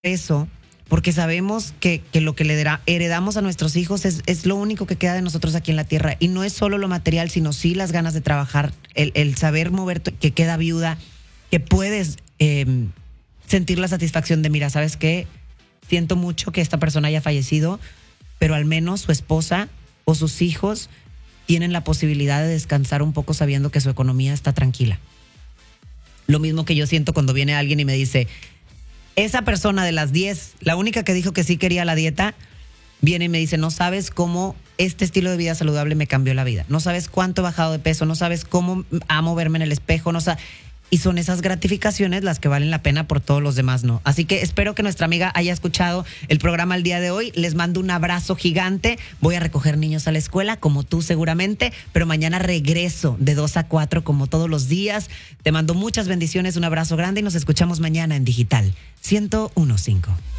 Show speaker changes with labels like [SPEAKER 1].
[SPEAKER 1] eso, porque sabemos que lo que heredamos a nuestros hijos es lo único que queda de nosotros aquí en la tierra. Y no es solo lo material, sino sí las ganas de trabajar, el saber moverte, que queda viuda, que puedes sentir la satisfacción de, mira, ¿sabes qué? Siento mucho que esta persona haya fallecido, pero al menos su esposa o sus hijos tienen la posibilidad de descansar un poco sabiendo que su economía está tranquila. Lo mismo que yo siento cuando viene alguien y me dice, esa persona de las 10, la única que dijo que sí quería la dieta, viene y me dice, no sabes cómo este estilo de vida saludable me cambió la vida. No sabes cuánto he bajado de peso, no sabes cómo amo verme en el espejo, y son esas gratificaciones las que valen la pena por todos los demás, ¿no? Así que espero que nuestra amiga haya escuchado el programa el día de hoy. Les mando un abrazo gigante. Voy a recoger niños a la escuela, como tú seguramente, pero mañana regreso de 2 a 4 como todos los días. Te mando muchas bendiciones, un abrazo grande y nos escuchamos mañana en Digital 101.5.